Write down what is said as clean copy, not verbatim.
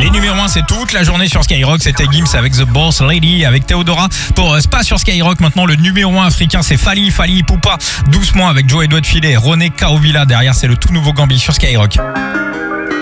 Les numéros 1, c'est toute la journée sur Skyrock. C'était Gims avec The Boss Lady, avec Theodora. Pour Spa sur Skyrock, maintenant le numéro 1 africain, c'est Fali Ipupa. Doucement avec Joe Edouard Filet et René Kaovila. Derrière, c'est le tout nouveau Gambi sur Skyrock.